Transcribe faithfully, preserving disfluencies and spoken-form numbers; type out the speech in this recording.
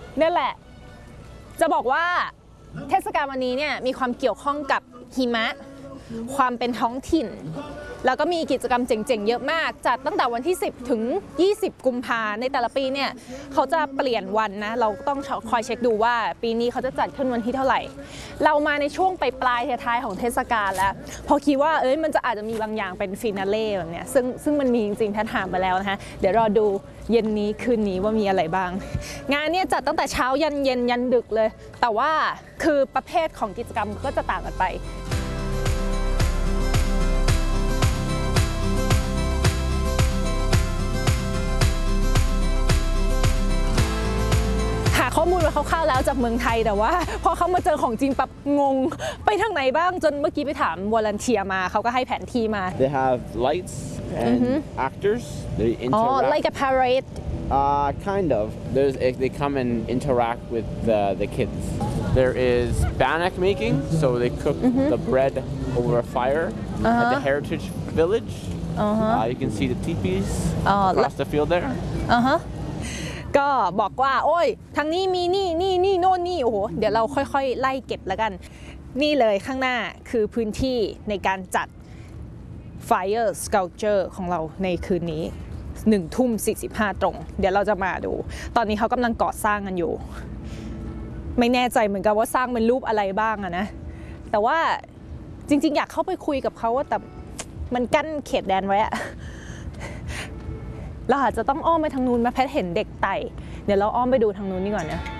นี่แหละจะบอกว่าเทศกาลวันนี้เนี่ยมีความเกี่ยวข้องกับหิมะความเป็นท้องถิ่นแล้วก็มีกิจกรรมเจ๋งๆเยอะมากจัดตั้งแต่วันที่สิบถึงยี่สิบกุมภาในแต่ละปีเนี่ยเขาจะเปลี่ยนวันนะเราต้องคอยเช็คดูว่าปีนี้เขาจะจัดขึ้นวันที่เท่าไหร่เรามาในช่วงปลายปลายท้ายๆของเทศกาลแล้วพอคิดว่าเอ้ยมันจะอาจจะมีบางอย่างเป็นฟินาเล่แบบเนี้ยซึ่งซึ่งมันมีจริงๆแพทย์ถามไปแล้วนะคะเดี๋ยวรอดูเย็นนี้คืนนี้ว่ามีอะไรบ้างงานเนี่ยจัดตั้งแต่เช้ายันเย็นยันดึกเลยแต่ว่าคือประเภทของกิจกรรมก็จะต่างกันไปข้อมูลมาคร่าวๆแล้วจากเมืองไทยแต่ว่าพอเขามาเจอของจริงปั๊บงงไปทางไหนบ้างจนเมื่อกี้ไปถามวอลันเทียมาเขาก็ให้แผนที่มา They have lights and mm-hmm. actors. They interact. Oh, like a parade. Uh, kind of. There's they come and interact with the the kids. There is bannock making, so they cook mm-hmm. the bread over a fire uh-huh. at the Heritage Village. Uh-huh. Uh, you can see the teepees uh, across the field there. Uh-huh.ก็บอกว่าโอ้ยทางนี้มีนี่นี่นี่โน่นนี่โอ้โหเดี๋ยวเราค่อยๆไล่เก็บแล้วกันนี่เลยข้างหน้าคือพื้นที่ในการจัด Fire Sculpture ของเราในคืนนี้หนึ่งทุ่มสี่สิบห้าตรงเดี๋ยวเราจะมาดูตอนนี้เขากำลังก่อสร้างกันอยู่ไม่แน่ใจเหมือนกันว่าสร้างเป็นรูปอะไรบ้างอะนะแต่ว่าจริงๆอยากเข้าไปคุยกับเขาว่าแต่มันกั้นเขตแดนไว้อะเราอาจจะต้องอ้อมไปทางนู้นมาแพทเห็นเด็กไต่เดี๋ยวเราอ้อมไปดูทางนู้นนี่ก่อนนะ